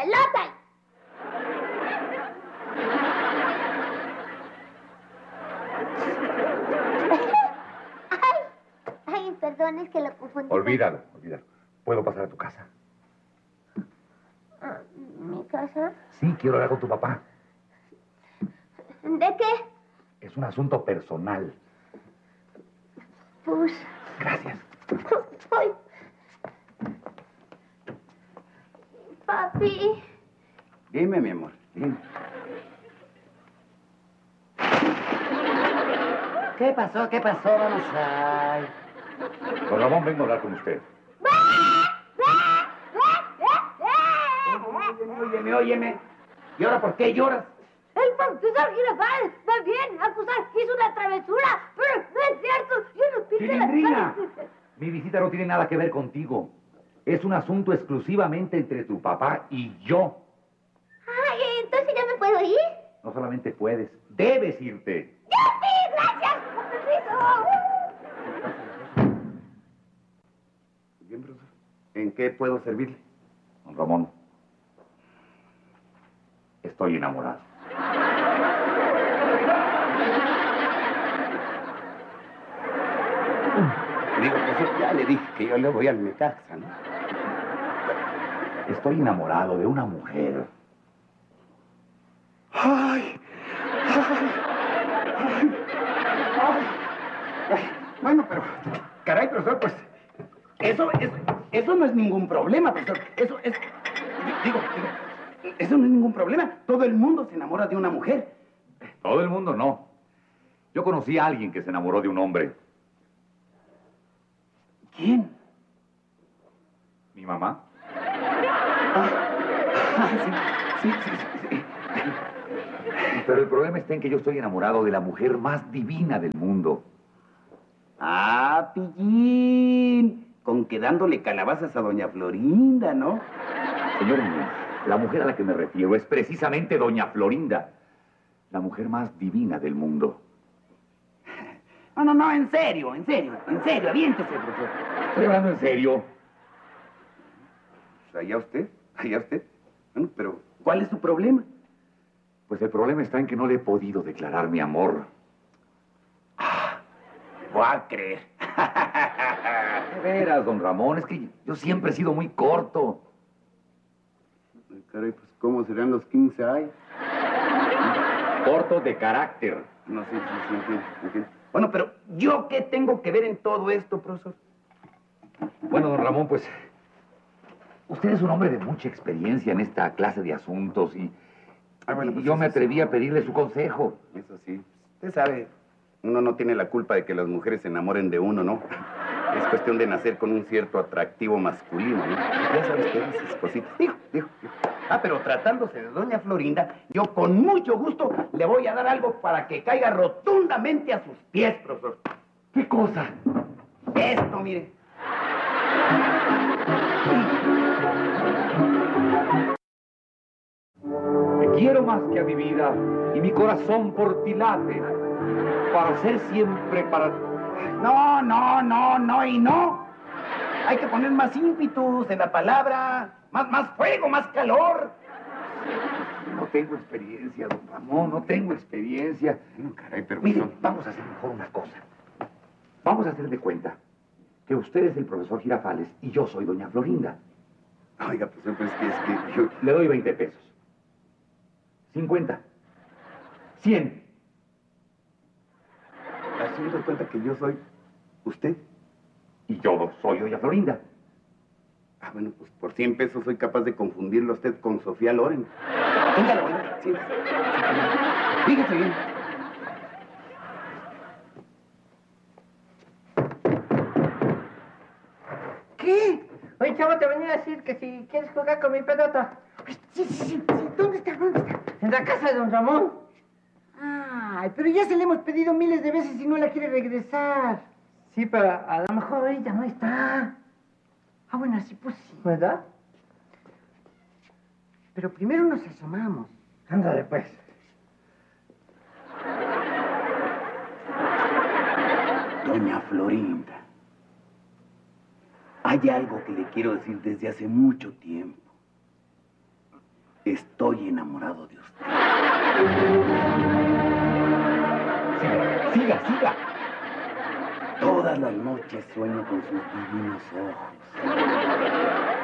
pelota. Ay, perdón, es que lo confundí. Olvídalo. ¿Puedo pasar a tu casa? ¿Mi casa? Sí, quiero hablar con tu papá. ¿De qué? Es un asunto personal. Pues... Gracias. Ay. Papi. Dime, mi amor. Dime. ¿Qué pasó? Vamos a... Don Ramón, vengo a hablar con usted. Óyeme. ¿Y ahora por qué lloras? El profesor Girafales, va bien, acusar, hizo una travesura, pero no es cierto, yo no pinté ¡Cilindrina! Mi visita no tiene nada que ver contigo. Es un asunto exclusivamente entre tu papá y yo. Ay, entonces ya me puedo ir. No solamente puedes, debes irte. ¡Yupi! ¡Gracias! ¡Con permiso! Bien, profesor. ¿En qué puedo servirle? Don Ramón, estoy enamorado. Digo, profesor, ya le dije que yo le voy al Necaxa, ¿no? Estoy enamorado de una mujer. ¡Ay! Bueno, pero... Caray, profesor, pues... Eso no es ningún problema, profesor. Eso no es ningún problema. Todo el mundo se enamora de una mujer. Todo el mundo no. Yo conocí a alguien que se enamoró de un hombre. ¿Quién? ¿Mi mamá? Sí. Pero el problema está en que yo estoy enamorado de la mujer más divina del mundo. Ah, pillín. Con que dándole calabazas a doña Florinda, ¿no? Señor mío, la mujer a la que me refiero es precisamente doña Florinda. La mujer más divina del mundo. No, en serio, aviéntese, profesor. Estoy hablando en serio. Allá usted. Bueno, pero ¿cuál es su problema? Pues el problema está en que no le he podido declarar mi amor. Voy a creer. De veras, don Ramón, es que yo siempre he sido muy corto. Ay, caray, pues ¿cómo serán los 15 años? Corto de carácter. No, sí, entiendo. Bueno, pero ¿yo qué tengo que ver en todo esto, profesor? Bueno, don Ramón, pues... Usted es un hombre de mucha experiencia en esta clase de asuntos y yo me atreví a pedirle su consejo. Eso sí. Usted sabe, uno no tiene la culpa de que las mujeres se enamoren de uno, ¿no? Es cuestión de nacer con un cierto atractivo masculino, ¿no? Ya sabe usted esas cositas. Digo. Pero tratándose de doña Florinda, yo con mucho gusto le voy a dar algo para que caiga rotundamente a sus pies, profesor. ¿Qué cosa? Esto, mire. Te quiero más que a mi vida y mi corazón por ti late. Para ser siempre para... No, y no. Hay que poner más ímpetus en la palabra, más fuego, más calor. No tengo experiencia, don Ramón, no tengo experiencia. No, caray, pero... Mire, vamos a hacer mejor una cosa. Vamos a hacer de cuenta que usted es el profesor Girafales y yo soy doña Florinda. Oiga, profesor, pues es que yo... Le doy 20 pesos. 50. 100. Haciendo cuenta que yo soy usted. Y yo soy doña Florinda. Bueno, pues por 100 pesos soy capaz de confundirlo a usted con Sofía Loren. Venga, sí. Fíjese bien. ¿Qué? Oye, chavo, te venía a decir que si quieres jugar con mi pelota. Sí. ¿Dónde está? En la casa de don Ramón. Ay, pero ya se le hemos pedido miles de veces y no la quiere regresar. Sí, pero a lo mejor ahorita no está. Ah, bueno, así pues sí. ¿Verdad? Pero primero nos asomamos. Ándale, pues. Doña Florinda, hay algo que le quiero decir desde hace mucho tiempo. Estoy enamorado de usted. Siga. Todas las noches sueño con sus divinos ojos.